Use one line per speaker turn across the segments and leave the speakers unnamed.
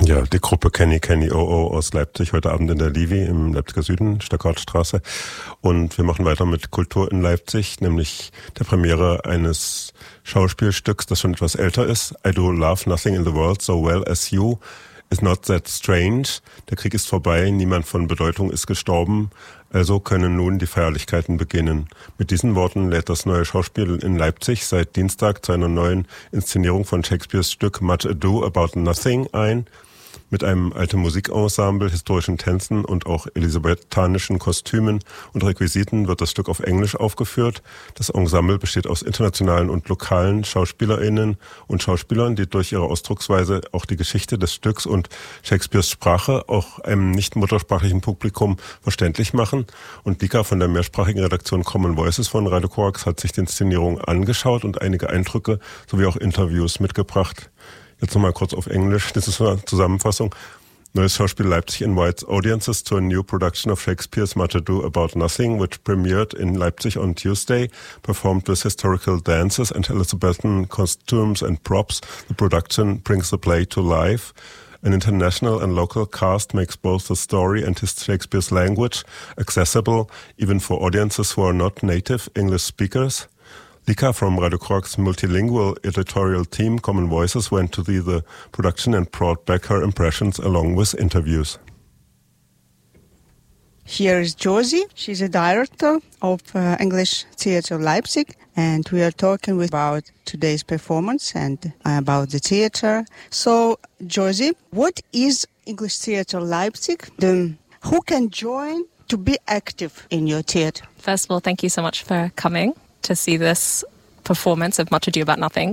Ja, die Gruppe Kenny Oh aus Leipzig, heute Abend in der Livi im Leipziger Süden, Stöckartstraße. Und wir machen weiter mit Kultur in Leipzig, nämlich der Premiere eines Schauspielstücks, das schon etwas älter ist. I Do Love Nothing in the World So Well as You is Not That Strange. Der Krieg ist vorbei, niemand von Bedeutung ist gestorben. Also können nun die Feierlichkeiten beginnen. Mit diesen Worten lädt das neue Schauspiel in Leipzig seit Dienstag zu einer neuen Inszenierung von Shakespeares Stück Much Ado About Nothing ein. Mit einem alten Musikensemble, historischen Tänzen und auch elisabethanischen Kostümen und Requisiten wird das Stück auf Englisch aufgeführt. Das Ensemble besteht aus internationalen und lokalen SchauspielerInnen und Schauspielern, die durch ihre Ausdrucksweise auch die Geschichte des Stücks und Shakespeares Sprache auch einem nicht muttersprachlichen Publikum verständlich machen. Und Lika von der mehrsprachigen Redaktion Common Voices von Radio Korax hat sich die Inszenierung angeschaut und einige Eindrücke sowie auch Interviews mitgebracht. Jetzt nochmal kurz auf Englisch, das ist eine Zusammenfassung. Neues Schauspiel Leipzig invites audiences to a new production of Shakespeare's Much Ado About Nothing, which premiered in Leipzig on Tuesday, performed with historical dances and Elizabethan costumes and props. The production brings the play to life. An international and local cast makes both the story and his Shakespeare's language accessible, even for audiences who are not native English speakers. Lika from Radio Korax's multilingual editorial team, Common Voices, went to the production and brought back her impressions along with interviews.
Here is Josie. She's a director of English Theatre Leipzig, and we are talking about today's performance and about the theatre. So, Josie, what is English Theatre Leipzig? Who can join to be active in your theatre?
First of all, thank you so much for coming to see this performance of Much Ado About Nothing.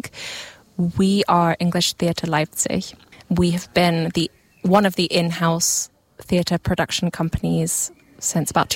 We are English Theatre Leipzig. We have been one of the in-house theatre production companies since about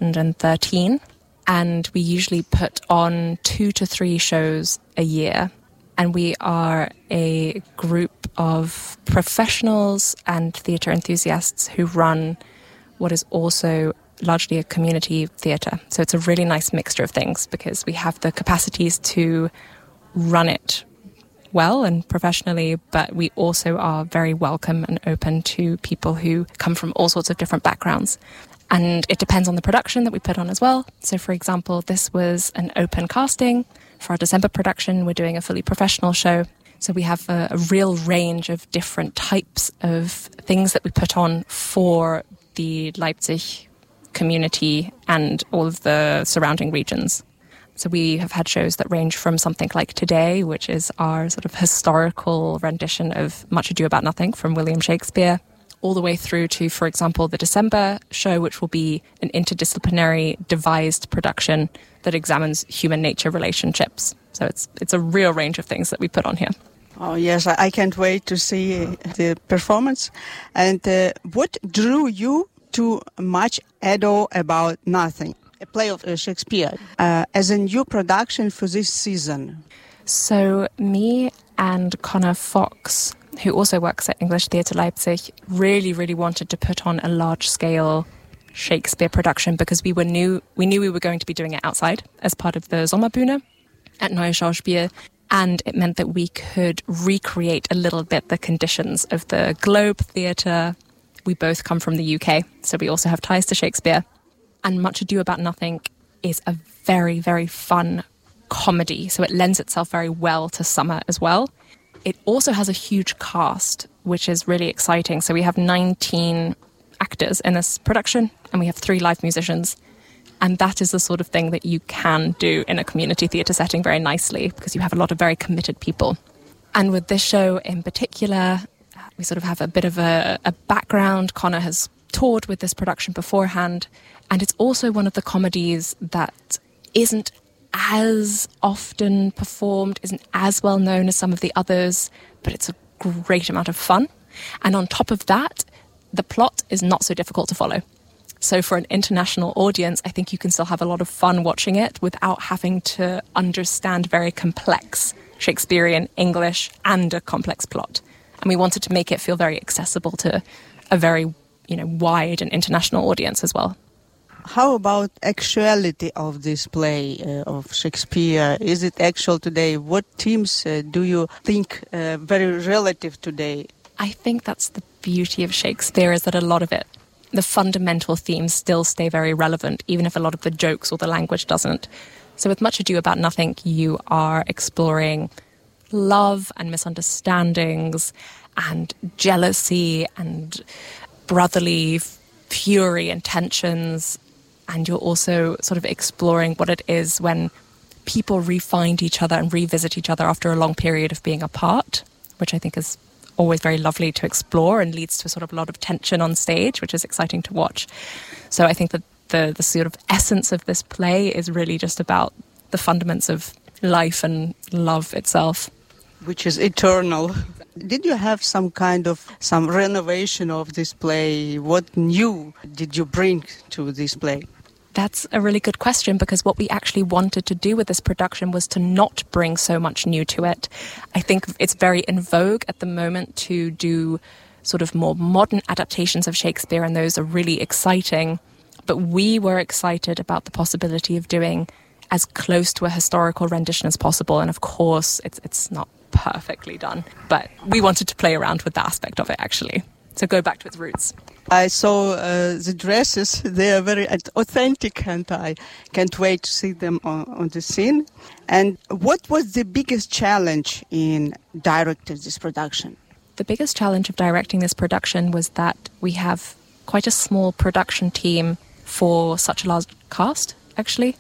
2013, and we usually put on 2 to 3 shows a year. And we are a group of professionals and theatre enthusiasts who run what is also largely a community theatre. So it's a really nice mixture of things because we have the capacities to run it well and professionally, but we also are very welcome and open to people who come from all sorts of different backgrounds. And it depends on the production that we put on as well. So for example, this was an open casting. For our December production, we're doing a fully professional show. So we have a real range of different types of things that we put on for the Leipzig community and all of the surrounding regions. So we have had shows that range from something like Today, which is our sort of historical rendition of Much Ado About Nothing from William Shakespeare, all the way through to, for example, the December show, which will be an interdisciplinary devised production that examines human nature relationships. So it's a real range of things that we put on here.
Oh, yes, I can't wait to see the performance. And what drew you to Much Ado About Nothing, a play of Shakespeare, as a new production for this season?
So me and Connor Fox, who also works at English Theatre Leipzig, really, really wanted to put on a large-scale Shakespeare production because we knew we were going to be doing it outside as part of the Sommerbühne at Neue Schauspiel. And it meant that we could recreate a little bit the conditions of the Globe Theatre. We both come from the UK, so we also have ties to Shakespeare. And Much Ado About Nothing is a very, very fun comedy, so it lends itself very well to summer as well. It also has a huge cast, which is really exciting. So we have 19 actors in this production, and we have 3 live musicians. And that is the sort of thing that you can do in a community theatre setting very nicely because you have a lot of very committed people. And with this show in particular, we sort of have a bit of a background. Connor has toured with this production beforehand. And it's also one of the comedies that isn't as often performed, isn't as well known as some of the others, but it's a great amount of fun. And on top of that, the plot is not so difficult to follow. So for an international audience, I think you can still have a lot of fun watching it without having to understand very complex Shakespearean English and a complex plot. And we wanted to make it feel very accessible to a very, wide and international audience as well.
How about actuality of this play of Shakespeare? Is it actual today? What themes do you think very relative today?
I think that's the beauty of Shakespeare, is that a lot of it, the fundamental themes still stay very relevant, even if a lot of the jokes or the language doesn't. So with Much Ado About Nothing, you are exploring love and misunderstandings and jealousy and brotherly fury and tensions. And you're also sort of exploring what it is when people re-find each other and revisit each other after a long period of being apart, which I think is always very lovely to explore and leads to sort of a lot of tension on stage, which is exciting to watch. So I think that the sort of essence of this play is really just about the fundaments of life and love itself.
Which is eternal. Did you have some renovation of this play? What new did you bring to this play?
That's a really good question, because what we actually wanted to do with this production was to not bring so much new to it. I think it's very in vogue at the moment to do sort of more modern adaptations of Shakespeare, and those are really exciting. But we were excited about the possibility of doing as close to a historical rendition as possible. And of course, it's not perfectly done, but we wanted to play around with the aspect of it, actually. So go back to its roots.
I saw the dresses. They are very authentic, and I can't wait to see them on the scene. And what was the biggest challenge in directing this production?
The biggest challenge of directing this production was that we have quite a small production team for such a large cast, actually.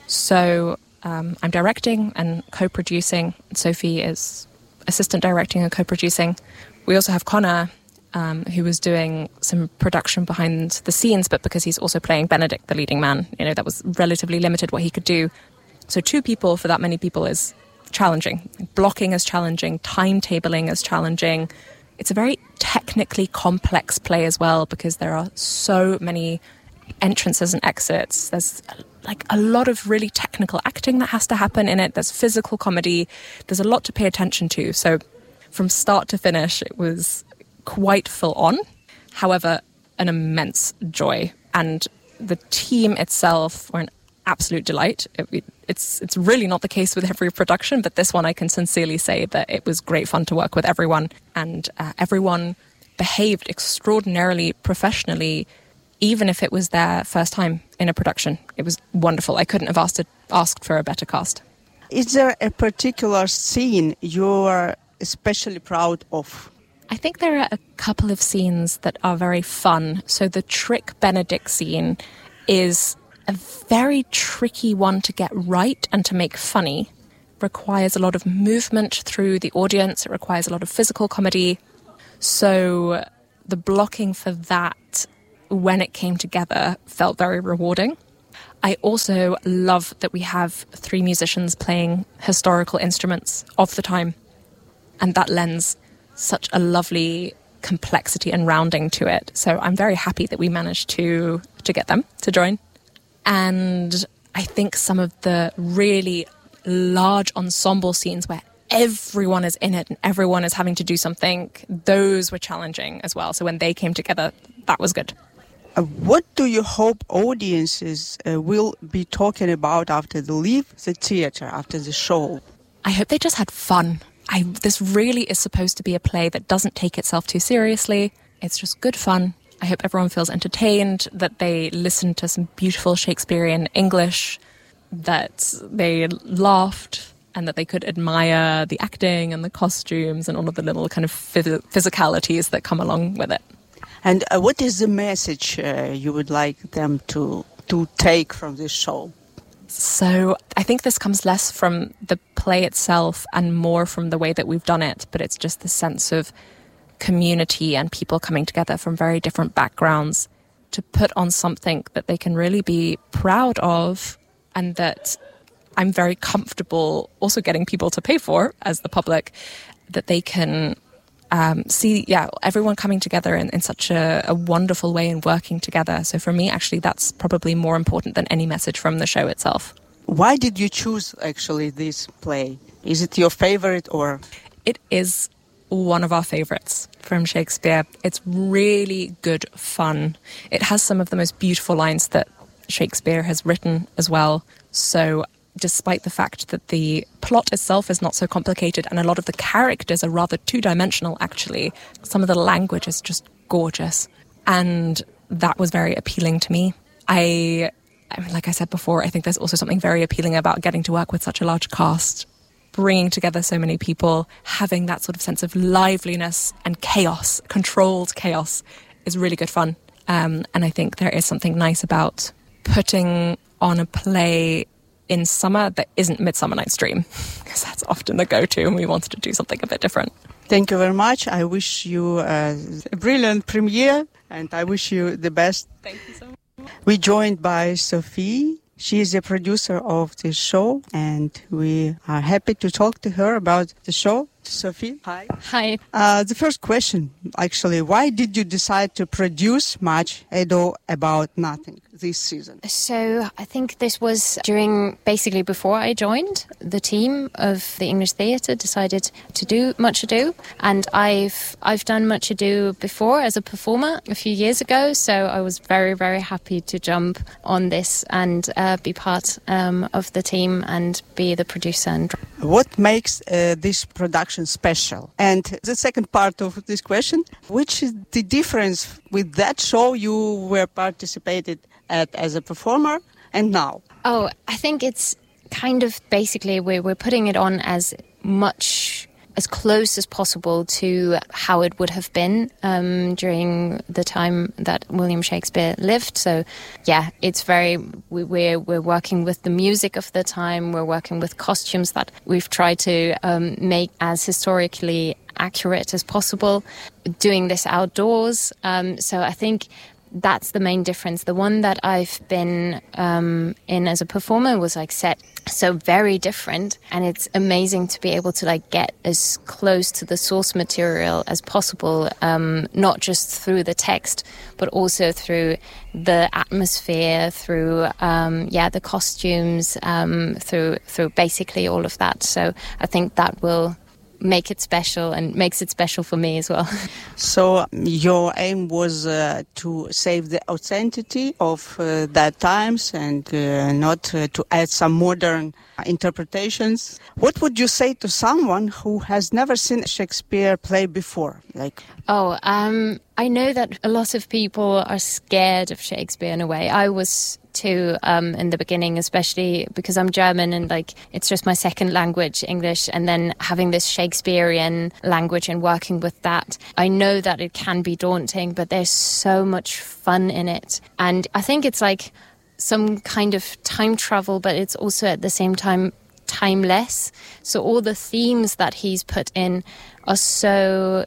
So I'm directing and co-producing. Sophie is assistant directing and co-producing. We also have Connor, who was doing some production behind the scenes, but because he's also playing Benedict, the leading man, that was relatively limited what he could do. So 2 people for that many people is challenging. Blocking is challenging, timetabling is challenging. It's a very technically complex play as well, because there are so many entrances and exits. There's like a lot of really technical acting that has to happen in it. There's physical comedy. There's a lot to pay attention to. So from start to finish, it was quite full on. However, an immense joy. And the team itself were an absolute delight. It's really not the case with every production, but this one I can sincerely say that it was great fun to work with everyone. And everyone behaved extraordinarily professionally, even if it was their first time in a production. It was wonderful. I couldn't have asked for a better cast.
Is there a particular scene you're especially proud of?
I think there are a couple of scenes that are very fun. So the Trick Benedict scene is a very tricky one to get right and to make funny. Requires a lot of movement through the audience. It requires a lot of physical comedy. So the blocking for that, when it came together, felt very rewarding. I also love that we have 3 musicians playing historical instruments of the time, and that lends such a lovely complexity and rounding to it. So I'm very happy that we managed to get them to join. And I think some of the really large ensemble scenes where everyone is in it and everyone is having to do something, those were challenging as well. So when they came together, that was good.
What do you hope audiences will be talking about after they leave the theatre, after the show?
I hope they just had fun. This really is supposed to be a play that doesn't take itself too seriously. It's just good fun. I hope everyone feels entertained, that they listen to some beautiful Shakespearean English, that they laughed, and that they could admire the acting and the costumes and all of the little kind of physicalities that come along with it.
And what is the message you would like them to take from this show?
So I think this comes less from the play itself and more from the way that we've done it, but it's just the sense of community and people coming together from very different backgrounds to put on something that they can really be proud of, and that I'm very comfortable also getting people to pay for as the public, that they can see everyone coming together in such a wonderful way and working together. So for me, actually, that's probably more important than any message from the show itself.
Why did you choose actually this play? Is it your favorite or?
It is one of our favorites from Shakespeare. It's really good fun. It has some of the most beautiful lines that Shakespeare has written as well. So despite the fact that the plot itself is not so complicated and a lot of the characters are rather two-dimensional, actually, some of the language is just gorgeous. And that was very appealing to me. I mean, like I said before, I think there's also something very appealing about getting to work with such a large cast, bringing together so many people, having that sort of sense of liveliness and chaos, controlled chaos, is really good fun. And I think there is something nice about putting on a play in summer that isn't Midsummer Night's Dream, because that's often the go-to, and we wanted to do something a bit different.
Thank you very much. I wish you a brilliant premiere, and I wish you the best.
Thank you so much.
We're joined by Sophie. She is the producer of the show, and we are happy to talk to her about the show. Sophie, hi.
Hi.
The first question, actually, why did you decide to produce Much Ado About Nothing this season?
So I think this was basically before I joined the team of the English Theatre, decided to do Much Ado. And I've done Much Ado before as a performer a few years ago, so I was very, very happy to jump on this and be part of the team and be the producer.
What makes this production special? And the second part of this question, which is the difference with that show you were participated at as a performer and now?
Oh, I think it's kind of basically we're putting it on as close as possible to how it would have been during the time that William Shakespeare lived. So, yeah, it's we're working with the music of the time. We're working with costumes that we've tried to make as historically accurate as possible. Doing this outdoors. So I think that's the main difference. The one that I've been in as a performer was set so very different, and it's amazing to be able to get as close to the source material as possible, not just through the text but also through the atmosphere, through the costumes, through basically all of that. So I think that will make it special and makes it special for me as well.
So your aim was to save the authenticity of that times and not to add some modern interpretations. What would you say to someone who has never seen a Shakespeare play before?
I know that a lot of people are scared of Shakespeare in a way. I was too in the beginning, especially because I'm German and it's just my second language, English, and then having this Shakespearean language and working with that. I know that it can be daunting, but there's so much fun in it. And I think it's some kind of time travel, but it's also at the same time timeless. So all the themes that he's put in are so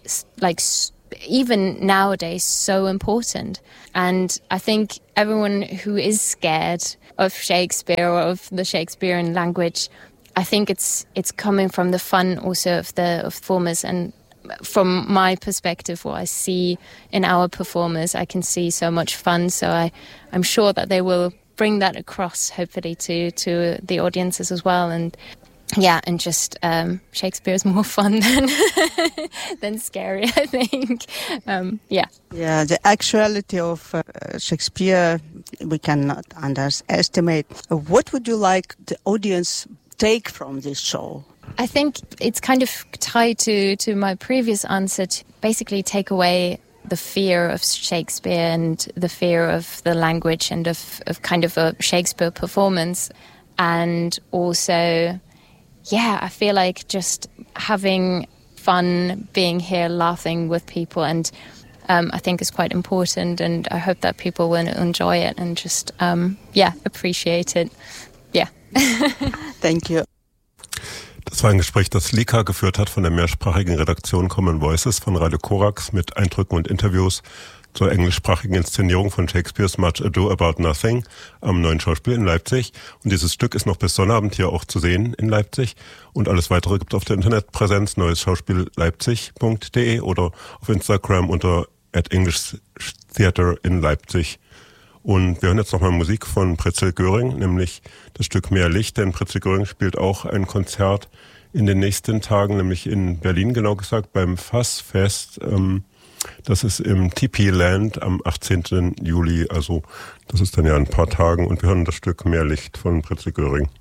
even nowadays so important. And I think everyone who is scared of Shakespeare or of the Shakespearean language, I think it's coming from the fun also of the performers. And from my perspective, what I see in our performers, I can see so much fun. So I'm sure that they will bring that across, hopefully, to the audiences as well. And and just Shakespeare is more fun than scary, I think.
Yeah, the actuality of Shakespeare we cannot underestimate. What would you like the audience take from this show?
I think it's kind of tied to my previous answer, to basically take away the fear of Shakespeare and the fear of the language and of kind of a Shakespeare performance. And also, I feel like just having fun, being here, laughing with people, and I think is quite important, and I hope that people will enjoy it and just, appreciate it. Yeah.
Thank you.
Das war ein Gespräch, das Lika geführt hat von der mehrsprachigen Redaktion Common Voices von Radio Korax mit Eindrücken und Interviews zur englischsprachigen Inszenierung von Shakespeares Much Ado About Nothing am Neuen Schauspiel in Leipzig. Und dieses Stück ist noch bis Sonnabend hier auch zu sehen in Leipzig. Und alles Weitere gibt es auf der Internetpräsenz neuesschauspielleipzig.de oder auf Instagram unter @EnglishTheatre in Leipzig. Und wir hören jetzt nochmal Musik von Pretzel Göring, nämlich das Stück Mehr Licht, denn Pretzel Göring spielt auch ein Konzert in den nächsten Tagen, nämlich in Berlin genau gesagt, beim Fassfest. Das ist im TP Land am 18. Juli, also das ist dann ja in ein paar Tagen, und wir hören das Stück Mehr Licht von Pretzel Göring.